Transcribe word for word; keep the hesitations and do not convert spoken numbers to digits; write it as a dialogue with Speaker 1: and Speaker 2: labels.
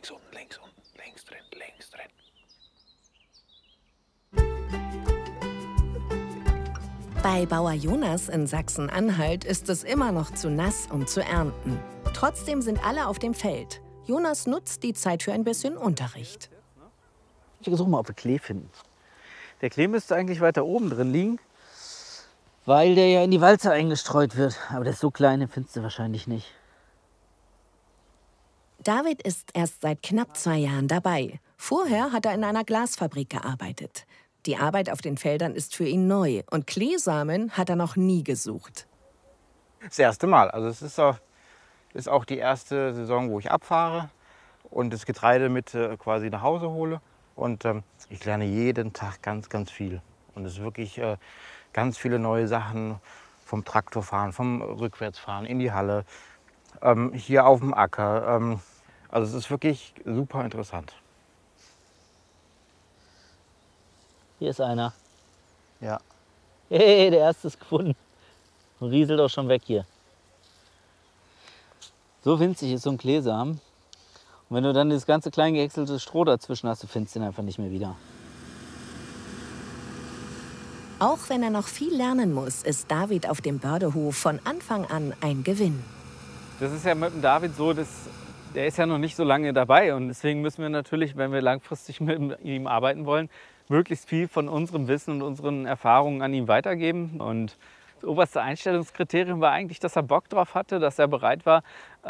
Speaker 1: links unten, links unten, links drin, links drin.
Speaker 2: Bei Bauer Jonas in Sachsen-Anhalt ist es immer noch zu nass, um zu ernten. Trotzdem sind alle auf dem Feld. Jonas nutzt die Zeit für ein bisschen Unterricht.
Speaker 3: Ich versuche mal, ob wir Klee finden. Der Klee müsste eigentlich weiter oben drin liegen, weil der ja in die Walze eingestreut wird. Aber der ist so klein, den findest du wahrscheinlich nicht.
Speaker 2: David ist erst seit knapp zwei Jahren dabei. Vorher hat er in einer Glasfabrik gearbeitet. Die Arbeit auf den Feldern ist für ihn neu und Kleesamen hat er noch nie gesucht.
Speaker 1: Das erste Mal. Also es ist auch, ist auch die erste Saison, wo ich abfahre und das Getreide mit äh, quasi nach Hause hole. Und ähm, ich lerne jeden Tag ganz, ganz viel. Und es ist wirklich äh, ganz viele neue Sachen vom Traktorfahren, vom Rückwärtsfahren in die Halle, ähm, hier auf dem Acker. Ähm, also es ist wirklich super interessant.
Speaker 3: Hier ist einer.
Speaker 1: Ja.
Speaker 3: Hey, der erste ist gefunden. Und rieselt auch schon weg hier. So winzig ist so ein Kleesamen. Und wenn du dann das ganze klein gehäckselte Stroh dazwischen hast, du findest ihn einfach nicht mehr wieder.
Speaker 2: Auch wenn er noch viel lernen muss, ist David auf dem Bördehof von Anfang an ein Gewinn.
Speaker 3: Das ist ja mit dem David so, dass der ist ja noch nicht so lange dabei. Und deswegen müssen wir natürlich, wenn wir langfristig mit ihm arbeiten wollen, möglichst viel von unserem Wissen und unseren Erfahrungen an ihn weitergeben. Und das oberste Einstellungskriterium war eigentlich, dass er Bock drauf hatte, dass er bereit war,